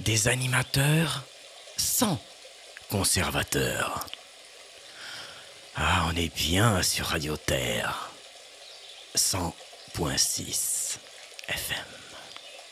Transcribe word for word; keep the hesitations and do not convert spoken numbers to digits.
des animateurs sans conservateurs. Ah, on est bien sur Radio Terre, cent point six F M.